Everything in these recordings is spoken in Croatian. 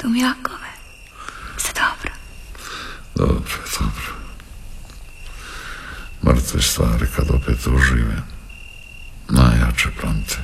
Dumjakove, sve dobro? Dobro. Mrtve stvari kad opet ožive, najjače pamte.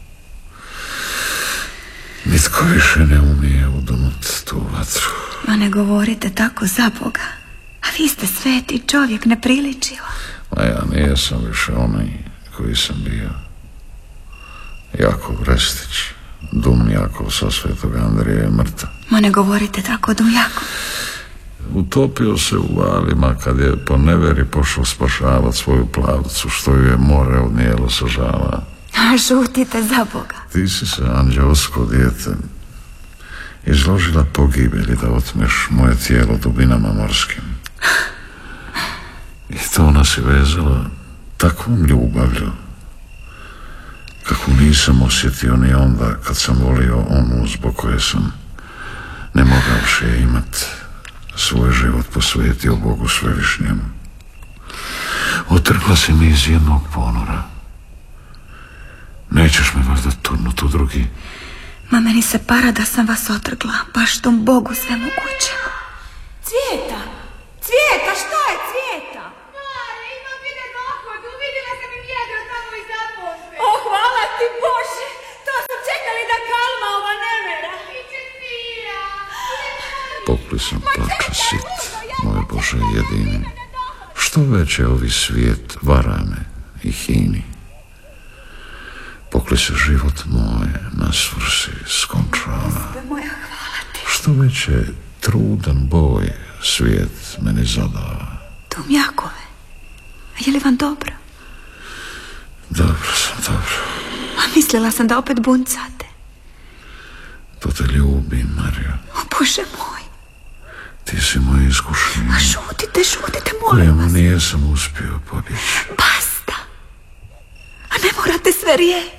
Nitko više ne umije udumut tu vatru. Ma ne govorite tako, za Boga. A vi ste sveti čovjek, ne priličio. Ma ja nijesam više onaj koji sam bio. Jakov Restić, Dumjakov sa Svetog Andrije je mrtav. Ma ne govorite tako, Dumjakov. Utopio se u valima kad je po neveri pošao spašavat svoju plavcu, što ju je more odnijelo sa žala. A šutite, za Boga. Ti si se, anđelsko dijete, izložila pogibelji da otmeš moje tijelo dubinama morskim. I to nas je vezala takvom ljubavlju kakvu nisam osjetio ni onda kad sam volio onu zbog koje sam, ne mogavši je imat, svoj život posvetio Bogu svevišnjemu. Otrgla si mi iz jednog ponora. Nećeš me valjda turnut u drugi? Ma meni se para da sam vas otrgla, baš tom Bogu sve moguće. Cvijeta, šta je Cvijeta? Mare, ima bide dohodu, vidjela sam im jedno tamo iz zapozve. O, hvala ti Bože, to su čekali da kalma ova nevera. Iće svira. Pokli sam plača sit, moj Bože jedini. Što veće ovi svijet vara me i hini. Pokli se život moj na svrsi skončava. Što veće trudan boj svijet meni zadava. Dumjakove, je li vam dobro? Dobro sam. A mislila sam da opet buncate. To te ljubim, Mario. O Bože moj. Ti si moj iskušenje. A šutite, molim vas. Kojemu nijesam uspio pobjeći. Basta. A ne morate sve riječi.